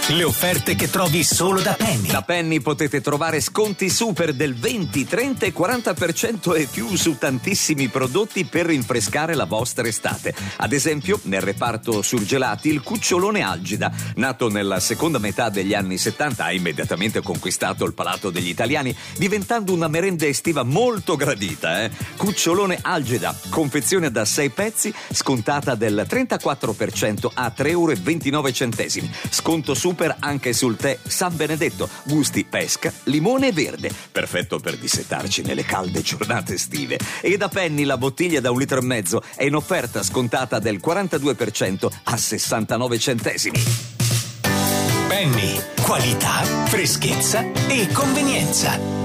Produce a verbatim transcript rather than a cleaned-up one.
Le offerte che trovi solo da Penny. Da Penny potete trovare sconti super del venti, trenta e quaranta per cento e più su tantissimi prodotti per rinfrescare la vostra estate. Ad esempio, nel reparto surgelati, il cucciolone Algida, nato nella seconda metà degli anni settanta, ha immediatamente conquistato il palato degli italiani, diventando una merenda estiva molto gradita. Eh? Cucciolone Algida, confezione da sei pezzi, scontata del trentaquattro per cento a tre euro e ventinove centesimi. Sconto super anche sul tè San Benedetto, gusti pesca, limone e verde, perfetto per dissetarci nelle calde giornate estive. E da Penny la bottiglia da un litro e mezzo è in offerta scontata del quarantadue per cento a sessantanove centesimi. Penny, qualità, freschezza e convenienza.